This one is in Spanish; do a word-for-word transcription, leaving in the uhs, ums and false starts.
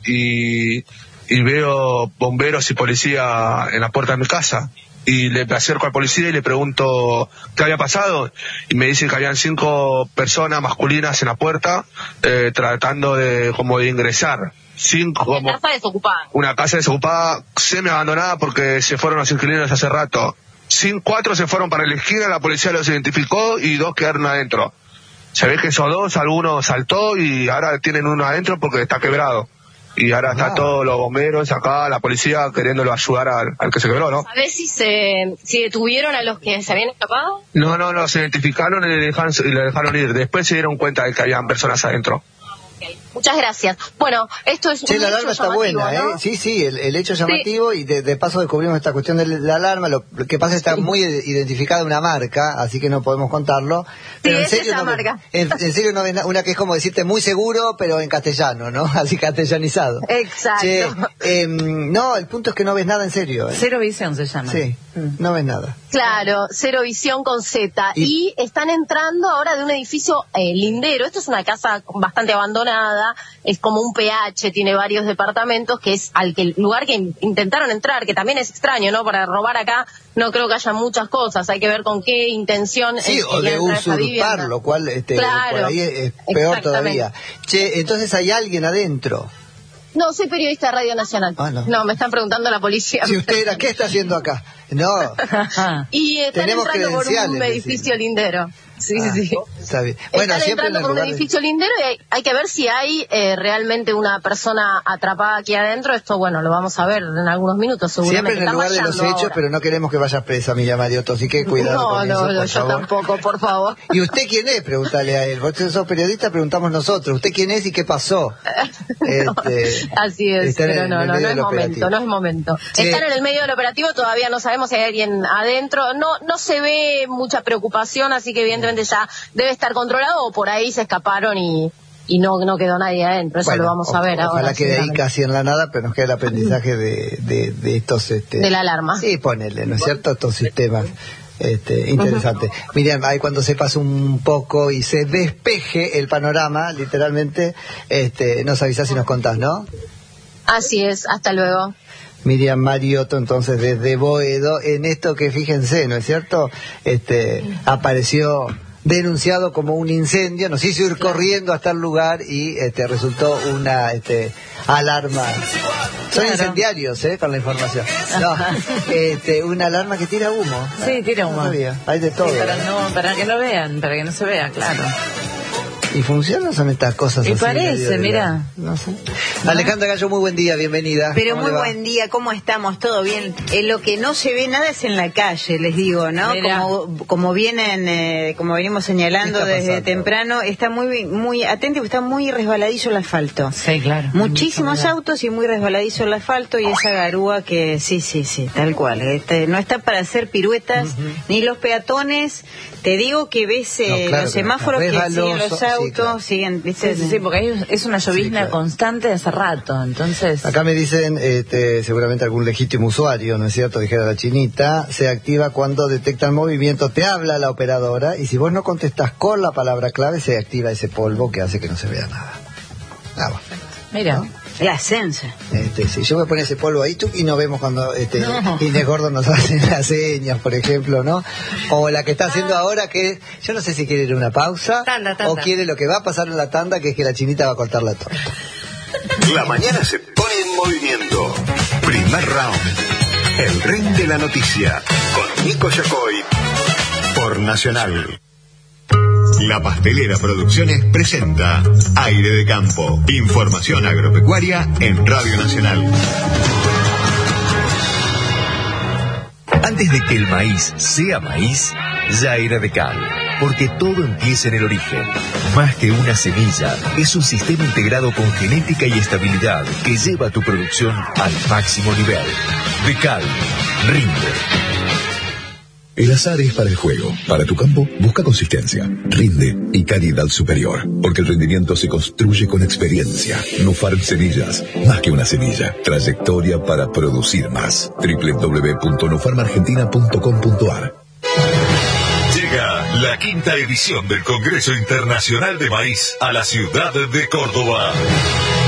y, y veo bomberos y policía en la puerta de mi casa. Y le acerco al policía y le pregunto qué había pasado, y me dicen que habían cinco personas masculinas en la puerta eh, tratando de como de ingresar. Cinco, como una casa desocupada. Una casa desocupada, semi abandonada porque se fueron los inquilinos hace rato. Cinco, cuatro se fueron para la esquina, la policía los identificó y dos quedaron adentro. Se ve que esos dos, alguno saltó y ahora tienen uno adentro porque está quebrado. Y ahora está ah. todos los bomberos acá, la policía queriéndolo ayudar al, al que se quebró, ¿no? ¿Sabés si se si detuvieron a los que se habían escapado? No, no, no, se identificaron y le dejaron, y le dejaron ir. Después se dieron cuenta de que habían personas adentro. Okay. Muchas gracias. Bueno, esto es sí, un la alarma está buena, ¿no? ¿eh? Sí, sí, el, el hecho llamativo sí. Y de, de paso descubrimos esta cuestión de la alarma. Lo que pasa es que está sí. muy identificada una marca, así que no podemos contarlo. Pero sí, en serio, esa no, marca. En, en serio no ves una que es como decirte muy seguro, pero en castellano, ¿no? Así castellanizado. Exacto. Che, eh, no, el punto es que no ves nada en serio, ¿eh? Cero visión se llama. Sí, mm. no ves nada. Claro, cero visión con Z. Y, y están entrando ahora de un edificio eh, lindero. Esto es una casa bastante abandonada, es como un P H, tiene varios departamentos, que es al que el lugar que intentaron entrar, que también es extraño, ¿no? Para robar acá no creo que haya muchas cosas, hay que ver con qué intención. Sí, o de usurpar, lo cual este, claro, por ahí es peor todavía. Che, entonces hay alguien adentro. No, soy periodista de Radio Nacional. Ah, no. no, me están preguntando la policía. Si usted era, ¿qué está haciendo acá? No. Y están Tenemos entrando por un edificio decir. lindero. Sí, ah, sí. Está bien. Bueno, están siempre entrando por un edificio de... lindero y hay, hay que ver si hay eh, realmente una persona atrapada aquí adentro. Esto, bueno, lo vamos a ver en algunos minutos, seguramente. Siempre en el lugar de los hechos, ahora. Pero no queremos que vayas presa, Miriam Mariotto, así que cuidado no, con no, eso, No, por yo favor. tampoco, por favor. ¿Y usted quién es? Pregúntale a él. Vos sos periodista, preguntamos nosotros. ¿Usted quién es y qué pasó? no, este, así es, pero en, no, en no, no es momento, no es momento. Sí. Están en el medio del operativo, todavía no sabemos si hay alguien adentro. No, no se ve mucha preocupación, así que evidentemente ya debe estar controlado, o por ahí se escaparon y, y no, no quedó nadie adentro. Eso bueno, lo vamos a ver ojalá ahora. Ojalá quede ahí casi en la nada, pero nos queda el aprendizaje de, de, de estos... Este, de la alarma. Sí, ponele, ¿no es cierto? Estos sistemas este, interesantes. Uh-huh. Miriam, ahí cuando sepas un poco y se despeje el panorama, literalmente, este, nos avisás y nos contás, ¿no? Así es, hasta luego. Miriam Mariotto, entonces, desde Boedo, en esto que, fíjense, ¿no es cierto? Este, apareció denunciado como un incendio, nos hizo ir corriendo hasta el lugar y este, resultó una este, alarma. Son claro. incendiarios, ¿eh? Con la información. No, este, una alarma que tira humo. Sí, tira humo. No hay de todo. Sí, para, no, para que no vean, para que no se vea, claro. ¿Y funcionan son estas cosas? Me parece, mira. No sé. ¿No? Alejandra Gallo, muy buen día, bienvenida. Pero muy buen día, ¿cómo estamos? ¿Todo bien? Eh, lo que no se ve nada es en la calle, les digo, ¿no? Como, como vienen, eh, como venimos señalando desde pasando? temprano, está muy muy atento, está muy resbaladizo el asfalto. Sí, claro. Muchísimos autos y muy resbaladizo el asfalto y esa garúa que, sí, sí, sí, tal cual. Este, no está para hacer piruetas, uh-huh. ni los peatones. Te digo que ves eh, no, claro, los semáforos que siguen los autos. Sí, claro. siguen, ¿viste? Sí, sí, sí, porque hay, es una llovizna sí, claro. constante hace rato, entonces... Acá me dicen, este, seguramente algún legítimo usuario, ¿no es cierto?, dijera la chinita, se activa cuando detecta el movimiento, te habla la operadora, y si vos no contestás con la palabra clave, se activa ese polvo que hace que no se vea nada. Ah, bueno. Mira... ¿No? La esencia. Este, si yo me pongo ese polvo ahí tú, y nos vemos cuando este, no. Inés Gordo nos hace las señas, por ejemplo, ¿no? O la que está haciendo ahora, que yo no sé si quiere ir a una pausa tanda, tanda. o quiere lo que va a pasar en la tanda, que es que la chinita va a cortar la torta. La mañana se pone en movimiento. Primer round. El ring de la noticia. Con Nico Yacoy. Por Nacional. La Pastelera Producciones presenta Aire de Campo. Información agropecuaria en Radio Nacional. Antes de que el maíz sea maíz, ya era de cal. Porque todo empieza en el origen. Más que una semilla, es un sistema integrado con genética y estabilidad que lleva tu producción al máximo nivel. De cal, rinde. El azar es para el juego. Para tu campo, busca consistencia, rinde y calidad superior. Porque el rendimiento se construye con experiencia. Nufarm Semillas, más que una semilla. Trayectoria para producir más. doble u doble u doble u punto nufarm argentina punto com punto a r. Llega la quinta edición del Congreso Internacional de Maíz a la ciudad de Córdoba.